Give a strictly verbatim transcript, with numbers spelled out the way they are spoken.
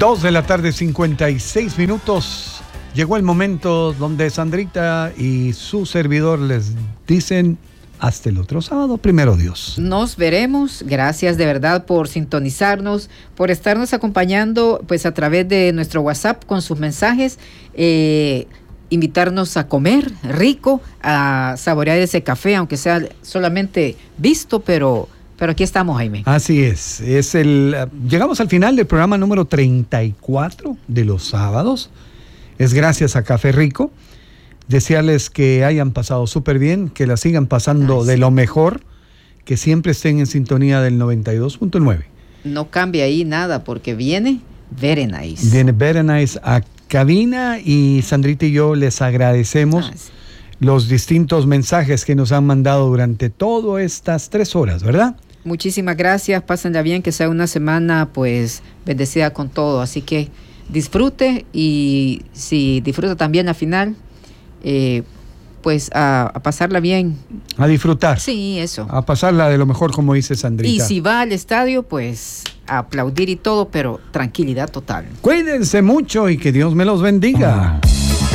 Dos de la tarde, cincuenta y seis minutos. Llegó el momento donde Sandrita y su servidor les dicen hasta el otro sábado, primero Dios. Nos veremos. Gracias de verdad por sintonizarnos, por estarnos acompañando pues a través de nuestro WhatsApp con sus mensajes. Eh, invitarnos a comer rico, a saborear ese café, aunque sea solamente visto, pero, pero aquí estamos, Jaime. Así es. es el, llegamos al final del programa número treinta y cuatro de los sábados. Es gracias a Café Rico. Desearles que hayan pasado súper bien, que la sigan pasando Ay, de sí. lo mejor, que siempre estén en sintonía del noventa y dos punto nueve. No cambia ahí nada, porque viene Very Nice. Viene Very Nice a cabina y Sandrita y yo les agradecemos ah, sí. los distintos mensajes que nos han mandado durante todas estas tres horas, ¿verdad? Muchísimas gracias, pásenla bien, que sea una semana pues bendecida con todo, así que disfrute y si disfruta también al final, eh, pues a, a pasarla bien. A disfrutar. Sí, eso. A pasarla de lo mejor, como dice Sandrita. Y si va al estadio, pues a aplaudir y todo, pero tranquilidad total. Cuídense mucho y que Dios me los bendiga.